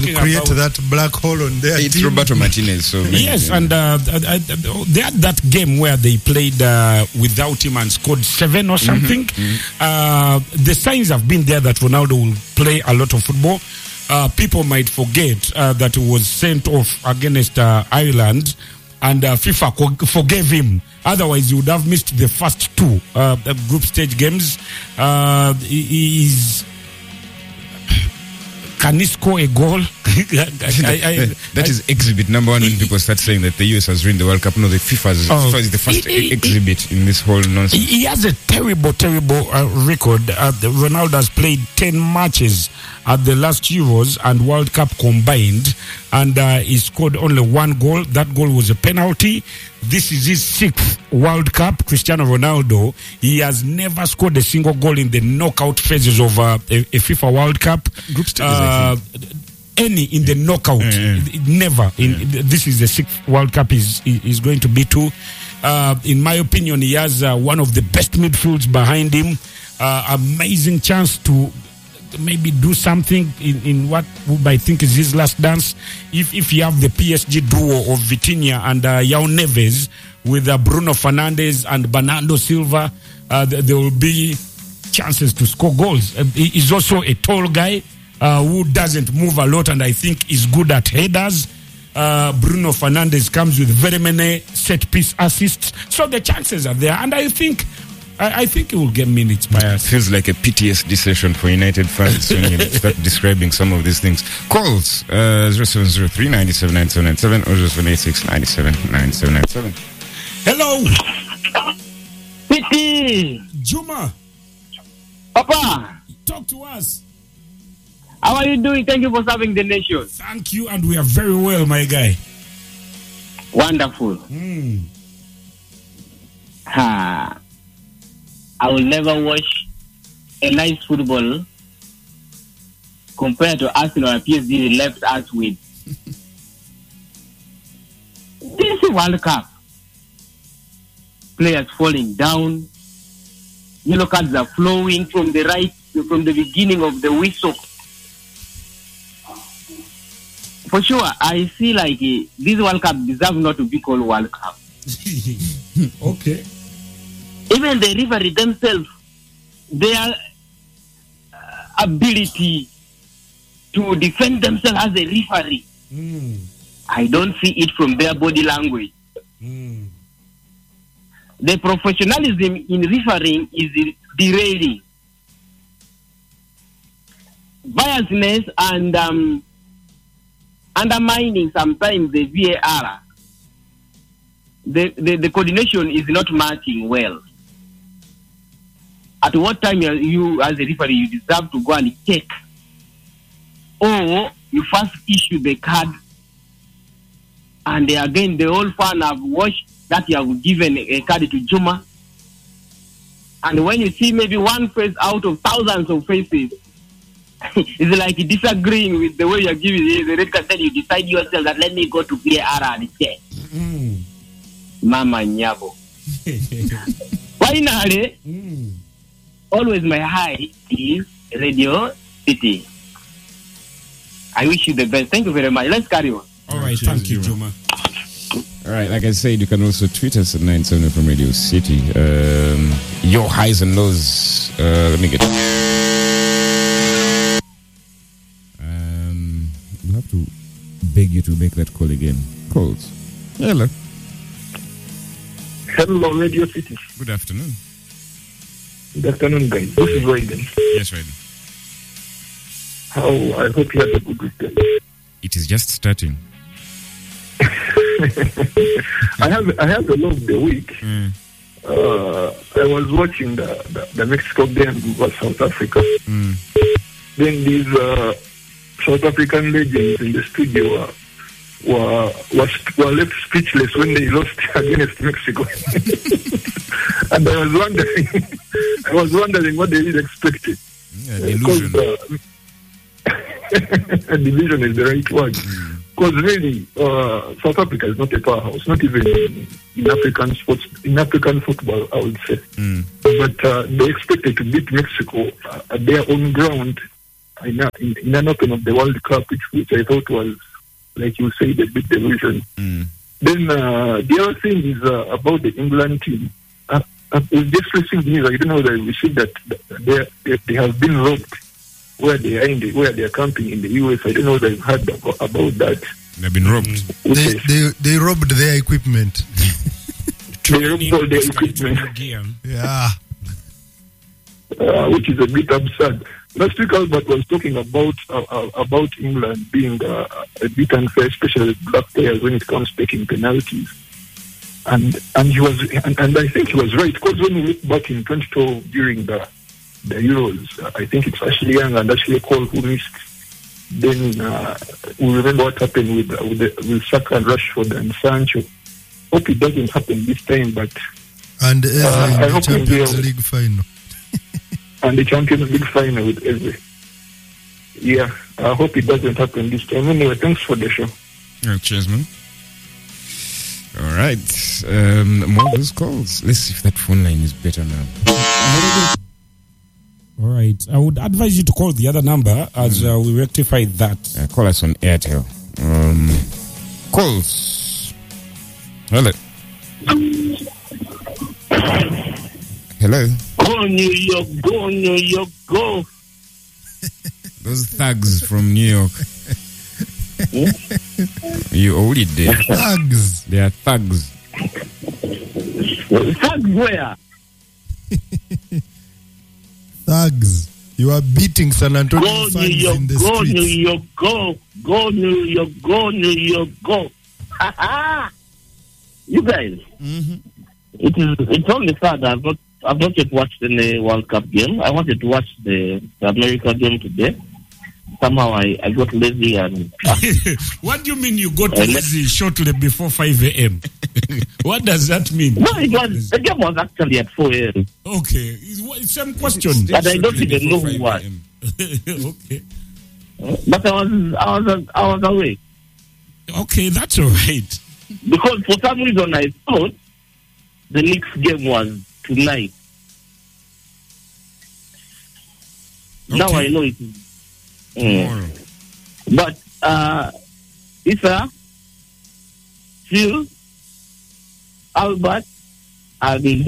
create that black hole on their It's team. Roberto Martinez. So Yes, and they had that game where they played without him and scored 7 or something. The signs have been there that Ronaldo will play a lot of football. People might forget that he was sent off against Ireland, and FIFA forgave him. Otherwise, he would have missed the first 2 group stage games. Can he score a goal? That is exhibit number 1 when people start saying that the US has ruined the World Cup. No, the FIFA is the first exhibit in this whole nonsense. He has a terrible record. Ronaldo has played 10 matches at the last Euros and World Cup combined, and he scored only 1 goal. That goal was a penalty. This is his 6th World Cup. Cristiano Ronaldo, he has never scored a single goal in the knockout phases of a FIFA World Cup. Group stages, any in the knockout, never. This is the 6th World Cup is going to be to. In my opinion, he has one of the best midfields behind him. Amazing chance to maybe do something in what I think is his last dance. If you have the PSG duo of Vitinha and João Neves with Bruno Fernandes and Bernardo Silva, there will be chances to score goals. He's also a tall guy who doesn't move a lot, and I think is good at headers. Bruno Fernandes comes with very many set-piece assists. So the chances are there, and I think he will get minutes by us. Feels like a PTSD session for United fans when you start describing some of these things. Calls 0703 97 9797 or 0786 97 9797. Hello, Pity, Juma. Papa, Talk to us. how are you doing? Thank you for serving the nation. Thank you, and we are very well, my guy. Wonderful. I will never watch a nice football compared to Arsenal and PSG they left us with. This is World Cup. Players falling down. Yellow cards are flowing from the beginning of the whistle. For sure, I feel like this World Cup deserves not to be called World Cup. Okay. Even the referee themselves, their ability to defend themselves as a referee, I don't see it from their body language. The professionalism in refereeing is derailing. Biasness and undermining sometimes the VAR. The coordination is not matching well. At what time you as a referee, you deserve to go and check, or you first issue the card, and again the whole fan have watched that you have given a card to Juma, and when you see maybe one face out of thousands of faces, it's like disagreeing with the way you are giving the red card, then you decide yourself that let me go to VAR and check. Mama Nyabo. Finally, always my high is Radio City. I wish you the best. Thank you very much. Let's carry on. All right. Thank you, Juma. All right, like I said, you can also tweet us at 970 from Radio City. Your highs and lows. Let me get. We'll have to beg you to make that call again. Calls. Hello. Hello, Radio City. Good afternoon. Good afternoon, guys. This is Raiden. Yes, Raiden. I hope you had a good weekend. It is just starting. I had a long day week. I was watching the Mexico game with South Africa. Then these South African legends in the studio were left speechless when they lost against Mexico. And I was wondering what they really expected. Delusion. Division is the right word. Because really, South Africa is not a powerhouse, not even in African sports, in African football, I would say. But they expected to beat Mexico at their own ground, in an open of the World Cup, which I thought was, like you said, a bit delusion. Then the other thing is about the England team. We just received news. I don't know that we received that they have been robbed where they are where they are camping in the US. I don't know that you've heard about that. They've been robbed. They robbed their equipment. They robbed all their equipment. Yeah. Which is a bit absurd. Last week Albert was talking about England being a bit unfair, especially with black players when it comes to taking penalties. And he was, and I think he was right, because when we look back in 2012 during the Euros, I think it's Ashley Young and Ashley Cole who missed. Then we remember what happened with Saka and Rashford and Sancho. Hope it doesn't happen this time, but and I hope the Champions League final. And the Champions League final with Eze. Yeah, I hope it doesn't happen this time. Anyway, thanks for the show. Cheers, man. All right. More of those calls. Let's see if that phone line is better now. All right. I would advise you to call the other number as we rectify that. Call us on Airtel. Calls. Hello. Hello. Go New York, go New York, go. Those thugs from New York. You already did. Thugs. They are thugs. Thugs where? Thugs. You are beating San Antonio Go fans New York, in the go streets. New York, go. Go New York, go New York, go. You guys, it's only sad I've not yet watched any World Cup game. I wanted to watch the America game today. Somehow I got lazy and... What do you mean you got lazy shortly before 5 a.m.? What does that mean? No, the game was actually at 4 a.m. Okay. It's same question. But I don't even know who won. Okay. But I was awake. Okay, that's all right. Because for some reason I thought the Knicks game was tonight. Okay. Now I know it is. But Issa, Phil, Albert, and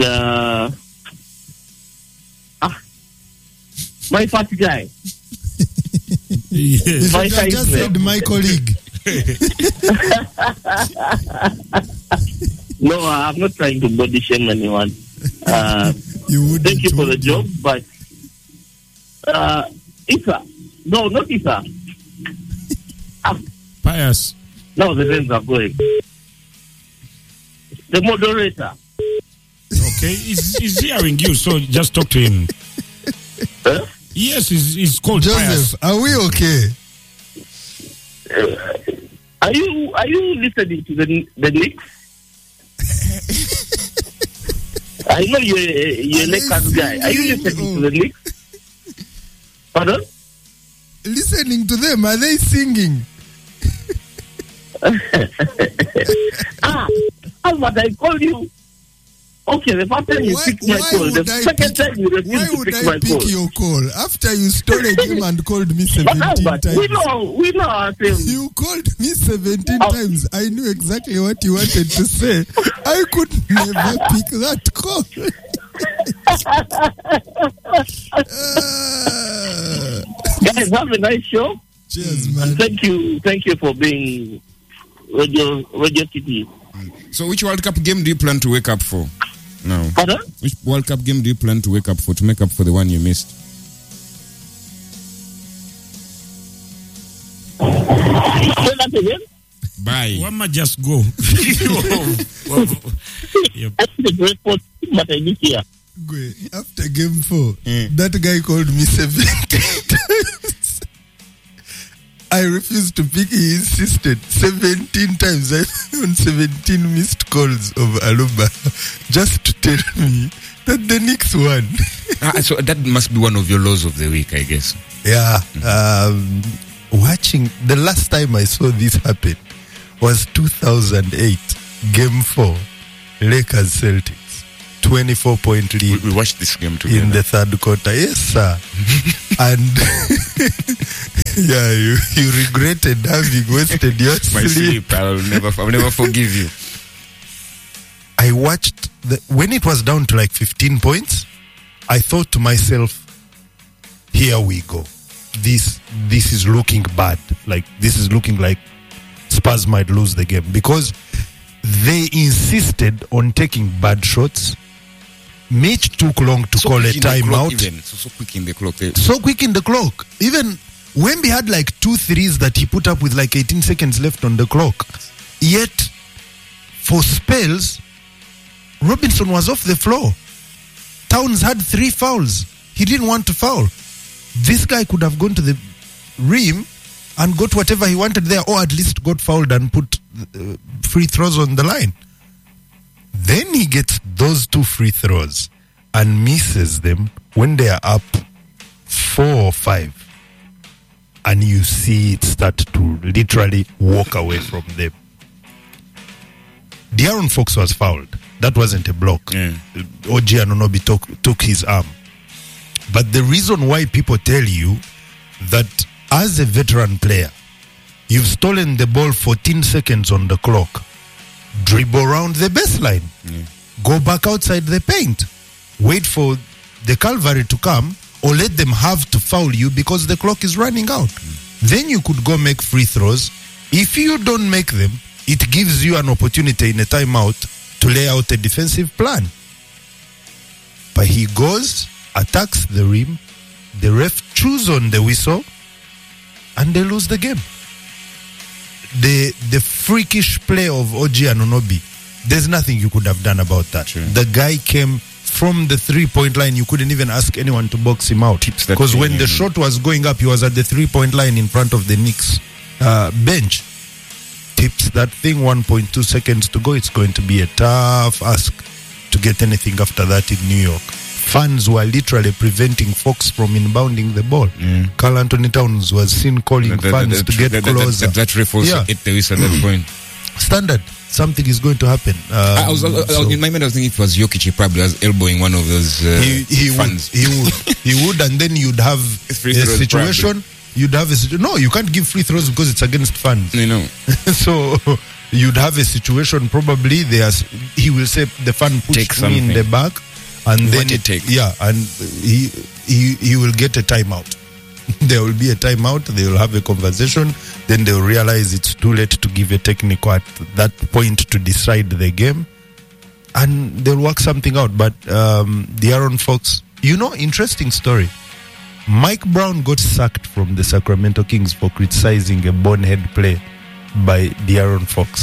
my fat guy. Yes. My I just said my colleague. No, I'm not trying to body shame anyone. You wouldn't. Thank you for the job, but Issa. No, not Issa. Pius. No, the names are going. The moderator. Okay, he's hearing you, so just talk to him. Huh? Yes, he's called Joseph, Pius. are we okay? Are you listening to the Knicks? I know you're a Lakers guy. Are you listening to the Knicks? Pardon? Listening to them, are they singing? Albert, I called you. Okay, the first time you picked my call, the second time you refused to pick my call. Why would I pick your call? After you stole a game and called me 17 Albert, times. we know ourselves. You called me 17 times. I knew exactly what you wanted to say. I could never pick that call. Guys, have a nice show. Cheers, man. Thank you for being Radio City. So which World Cup game do you plan to wake up for? No. Pardon? Which World Cup game do you plan to wake up for to make up for the one you missed? Say that again? Bye. Wama just go. Yep. That's the great sport, but I did here. After game 4, that guy called me 17 times. I refused to pick. He insisted 17 times. I found 17 missed calls of Aluba just to tell me that the Knicks won. So that must be one of your lows of the week, I guess. Yeah. Watching, the last time I saw this happen was 2008, game 4, Lakers Celtics. 24-point lead. We watched this game together. In the third quarter. Yes, sir. And yeah, you regretted having wasted your My sleep. I'll never forgive you. I watched when it was down to like 15 points, I thought to myself, here we go. This is looking bad. Like, this is looking like Spurs might lose the game because they insisted on taking bad shots. Mitch took long to call a timeout. So quick in the clock. So quick in the clock. Even Wemby had like 2 threes that he put up with like 18 seconds left on the clock. Yet, for spells, Robinson was off the floor. Towns had 3 fouls. He didn't want to foul. This guy could have gone to the rim and got whatever he wanted there, or at least got fouled and put free throws on the line. Then he gets those 2 free throws and misses them when they are up 4 or 5. And you see it start to literally walk away from them. De'Aaron Fox was fouled. That wasn't a block. OG Anunoby took his arm. But the reason why people tell you that as a veteran player, you've stolen the ball 14 seconds on the clock, dribble around the baseline, go back outside the paint, wait for the cavalry to come, or let them have to foul you because the clock is running out. Then you could go make free throws. If you don't make them, it gives you an opportunity in a timeout to lay out a defensive plan. But he goes, attacks the rim, the ref chews on the whistle, and they lose the game. The freakish play of OG Anunoby, there's nothing you could have done about that. Sure. The guy came from the 3-point line. You couldn't even ask anyone to box him out. Because when the shot was going up, he was at the 3-point line in front of the Knicks bench. Tips that thing, 1.2 seconds to go. It's going to be a tough ask to get anything after that in New York. Fans were literally preventing Fox from inbounding the ball. Karl Anthony Towns was seen calling fans to get closer. That ref also hit the whistle at that point. Standard. Something is going to happen. I was in my mind, I was thinking it was Jokic. He probably was elbowing one of those fans. He would, and then you'd have a situation. No, you can't give free throws because it's against fans. So you'd have a situation. Probably he will say the fan pushed me in the back, and then and he will get a timeout. There will be a timeout. They will have a conversation. Then they will realize it's too late to give a technical at that point to decide the game, and they'll work something out. But De'Aaron Fox, interesting story. Mike Brown got sacked from the Sacramento Kings for criticizing a bonehead play by De'Aaron Fox.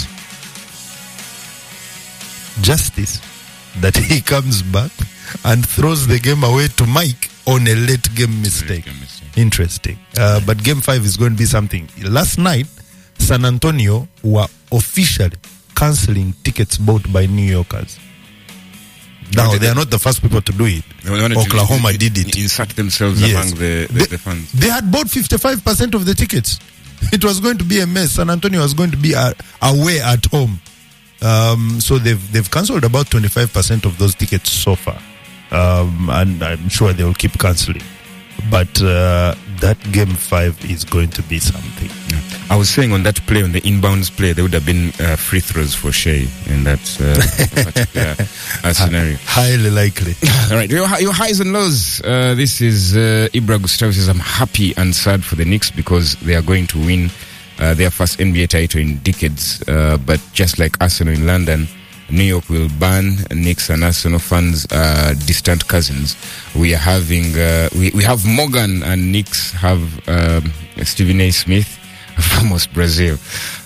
Justice that he comes back and throws the game away to Mike on a late game mistake. Interesting. But game 5 is going to be something. Last night, San Antonio were officially cancelling tickets bought by New Yorkers. Now, they are not the first people to do it. Oklahoma did it. Insert themselves among the fans. They had bought 55% of the tickets. It was going to be a mess. San Antonio was going to be away at home. So they've cancelled about 25% of those tickets so far. And I'm sure they will keep cancelling. But that game 5 is going to be something. I was saying on that play, on the inbounds play, there would have been free throws for Shea in that particular scenario. Highly likely. All right, your highs and lows. This is Ibra Gustavo says, I'm happy and sad for the Knicks because they are going to win their first NBA title in decades. But just like Arsenal in London, New York will ban. Knicks and Arsenal fans distant cousins. We are having we have Morgan and Knicks have Stephen A. Smith from Brazil.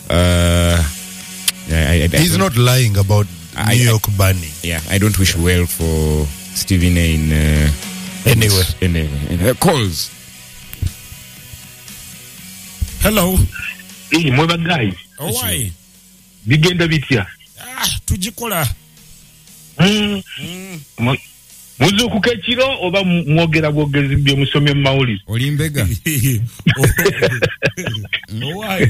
He's not lying about New York banning. Yeah, I don't wish well for Stephen A. in anyway. Calls. Hello. Hey, mweba guys. Oh, why? Bigenda bitya. Tujikola. Muzo kukechiro oba mwogera bwogezi byo musomye mu mawulire. Olimbega. Why?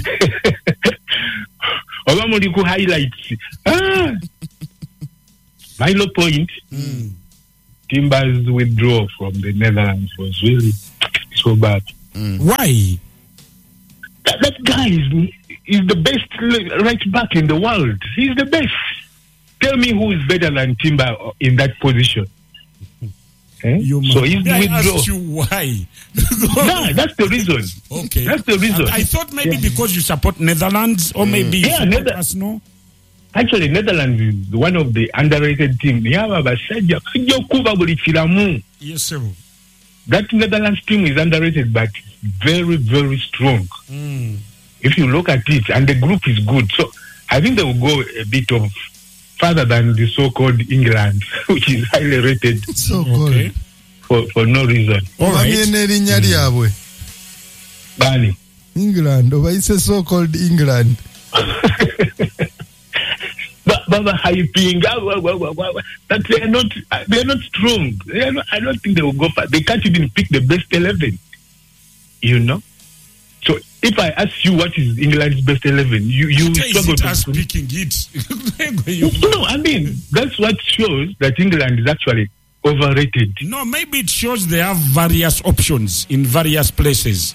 Oba muli ku highlights. my low point, Timber's withdrawal from the Netherlands was really so bad. Why? That guy is the best right back in the world. He's the best. Tell me who is better than Timber in that position. So he's withdraw. Ask you why? Yeah, that's the reason. Okay, that's the reason. I thought maybe because you support Netherlands, or maybe you support Arsenal. Actually, Netherlands is one of the underrated teams. Yes, sir. That Netherlands team is underrated, but very, very strong. If you look at it, and the group is good. So I think they will go a bit of further than the so-called England, which is highly rated. So-called. For no reason. All right. Bani. England, or it's a so-called England. Baba hyping, but they're not strong. I don't think they will go far. They can't even pick the best 11. You know. So if I ask you what is England's best 11, you struggle to speaking it. No, I mean that's what shows that England is actually overrated. No, maybe it shows they have various options in various places.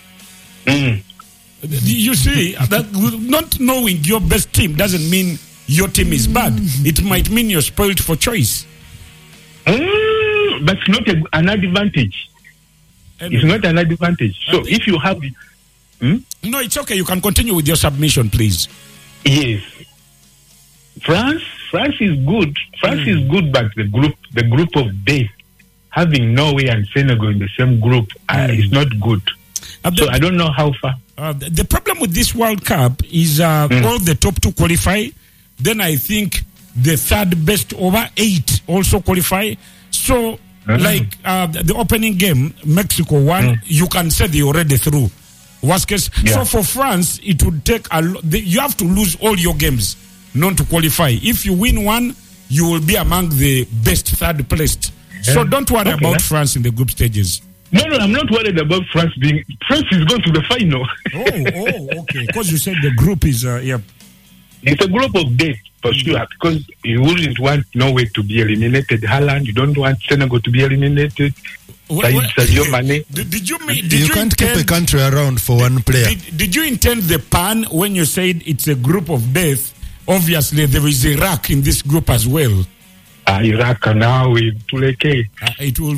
You see, that not knowing your best team doesn't mean your team is bad. It might mean you're spoiled for choice. That's not an advantage. It's not an advantage. So if you have... No, it's okay. You can continue with your submission, please. Yes. France is good. France is good, but the group of death, having Norway and Senegal in the same group, is not good. So I don't know how far. The problem with this World Cup is all the top 2 qualify. Then I think the third best over 8 also qualify. So, like the opening game, Mexico won. You can say they're already through. Worst case. So for France, it would take you have to lose all your games not to qualify. If you win one, you will be among the best third placed. So don't worry about France in the group stages. No, I'm not worried about France is going to the final. Okay. Because you said the group is, It's a group of death, for sure, because you wouldn't want Norway to be eliminated. Haaland, you don't want Senegal to be eliminated. Sadio Mane. You can't keep a country around for one player. Did you intend the pun when you said it's a group of death? Obviously, there is Iraq in this group as well. Iraq now with Tuleke. It will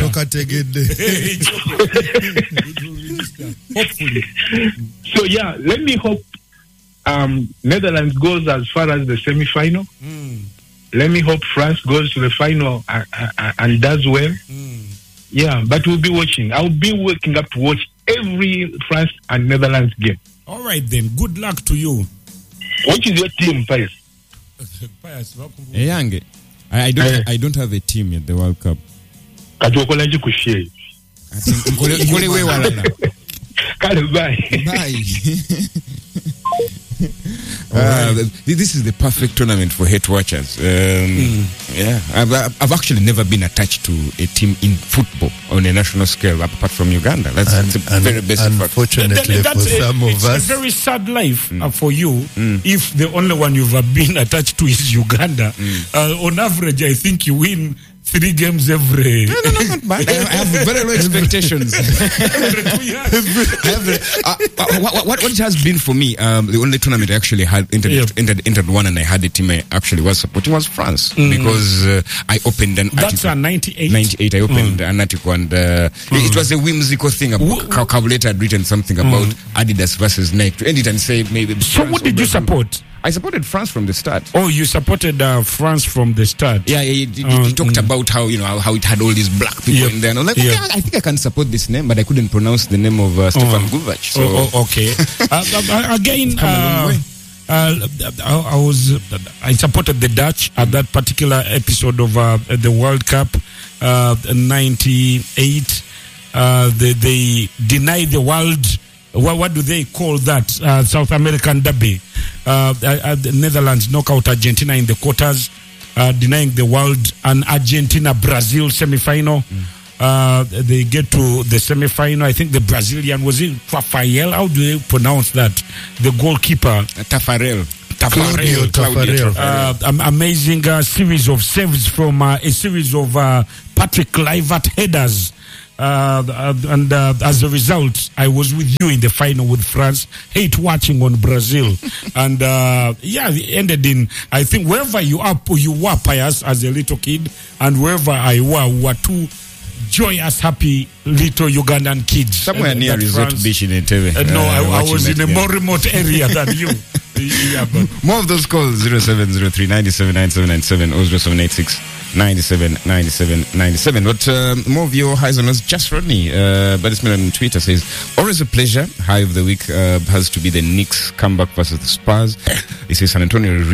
hopefully. So let me hope Netherlands goes as far as the semi-final. Let me hope France goes to the final and does well. Yeah, but we'll be watching. I'll be waking up to watch every France and Netherlands game. All right then. Good luck to you. What is your team, Pius? Yange. I don't have a team at the World Cup. This is the perfect tournament for hate watchers. Yeah, I've actually never been attached to a team in football on a national scale, apart from Uganda. That's a very basic fact. Unfortunately for some of us, it's a very sad life for you if the only one you've been attached to is Uganda. On average, I think you win 3 games every... No, not bad. I have very low expectations. What it has been for me, the only tournament I actually had entered one, and I had the team I actually was supporting was France, because I opened an That's article. 98? 98, I opened an article, and it was a whimsical thing. Calculator had written something about Adidas versus Nike to end it and say maybe... So what did you support? I supported France from the start. Oh, you supported France from the start? Yeah, he talked about how how it had all these black people in there. And I was like, I think I can support this name, but I couldn't pronounce the name of Stefan Guvac. So. Okay. Again, I supported the Dutch at that particular episode of the World Cup 98. They denied the world. What do they call that? South American derby. The Netherlands knock out Argentina in the quarters, denying the world an Argentina-Brazil semi-final. They get to the semi-final. I think the Brazilian, was it Rafael? How do they pronounce that? The goalkeeper. Tafarel. Claudio Taffarel. Amazing series of saves from a series of Patrick Kluivert headers. And as a result, I was with you in the final with France. Hate watching on Brazil. And it ended in, I think, wherever you were pious as a little kid, and wherever I were two joyous, happy little Ugandan kids. Somewhere near Resort Beach in Entebbe. No, I was in a more remote area than you. Yeah, but more of those calls, 0703 97 9797 or 0786 97 97 97. But more of your highs and lows. Just Rodney, Badisman on Twitter says, always a pleasure. High of the week has to be the Knicks comeback versus the Spurs. He says South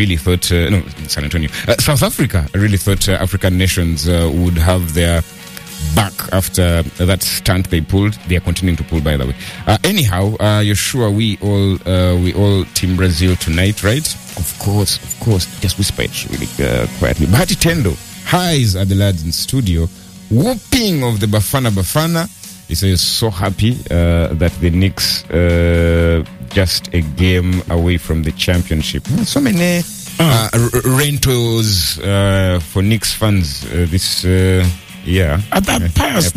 Africa really thought African nations would have their back after that stunt they pulled. They are continuing to pull, by the way. Anyhow, you're sure we all Team Brazil tonight, right? Of course. Just whisper it really quietly. Bahati Tendo, highs at the lads in studio. Whooping of the Bafana. He says so happy that the Knicks just a game away from the championship. So many rentals for Knicks fans this. Yeah. At that pass,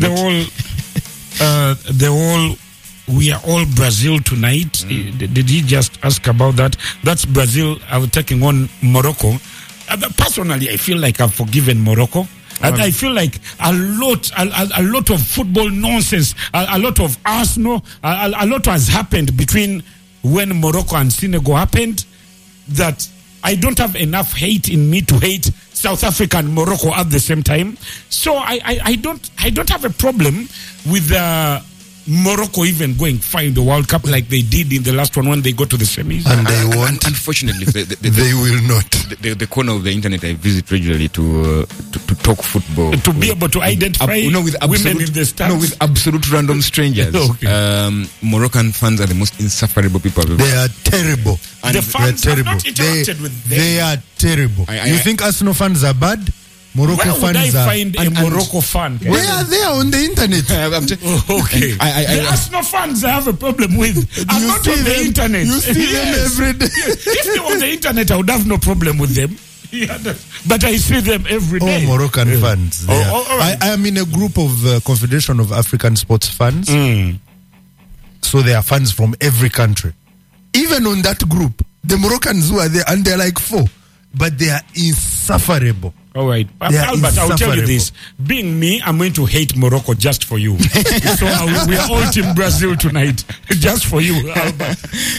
we are all Brazil tonight. Did he just ask about that? That's Brazil taking on Morocco. Personally, I feel like I've forgiven Morocco. I feel like a lot of football nonsense, a lot of Arsenal, a lot has happened between when Morocco and Senegal happened that I don't have enough hate in me to hate South Africa and Morocco at the same time. So I don't have a problem with Morocco even going far in the World Cup like they did in the last one when they got to the semis. And they won't. Unfortunately, they will not. The corner of the internet I visit regularly to talk football. To be able to identify women in the stands. No, with absolute random strangers. Okay. Moroccan fans are the most insufferable people. They are terrible. And the fans have not interacted with them. They are terrible. You think Arsenal fans are bad? Morocco Where would fans I find a Morocco fan? They are there on the internet. Okay. The Arsenal fans I have a problem with. I'm not on the internet. You see them every day. If they were on the internet, I would have no problem with them. But I see them every day. Oh, Moroccan fans. Right. I am in a group of Confederation of African Sports Fans. So there are fans from every country. Even on that group, the Moroccans who are there, and they're like 4, but they are insufferable. All right. Albert, I'll tell you this. Being me, I'm going to hate Morocco just for you. So we are all Team Brazil tonight. Just for you, Albert.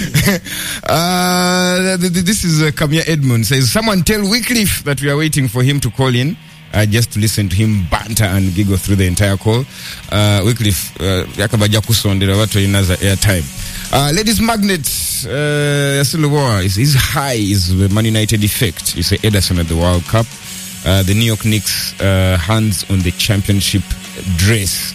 This is Kamia Edmund. Says, someone tell Wycliffe that we are waiting for him to call in. Just to listen to him banter and giggle through the entire call. Wycliffe, yakabaja kusondera watu inaza airtime. Ladies Magnet, Yasiluwa is high is the Man United effect. It's Ederson at the World Cup. The New York Knicks hands on the championship dress.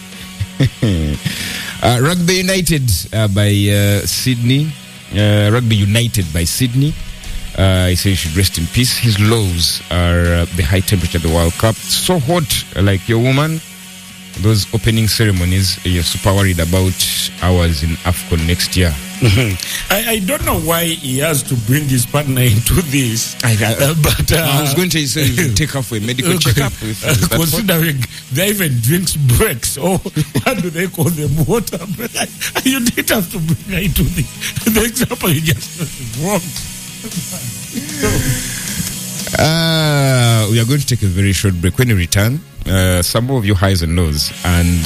Rugby United by Sydney. Rugby United by Sydney. He says he should rest in peace. His lows are the high temperature at the World Cup. So hot, like your woman. Those opening ceremonies, you're super worried about ours in AFCON next year. I don't know why he has to bring his partner into this. But I was going to say take her for a medical checkup. Considering there even drinks breaks, or what do they call them? Water break. You didn't have to bring her into the example you just wrong. We are going to take a very short break. When we return, some of your highs and lows, and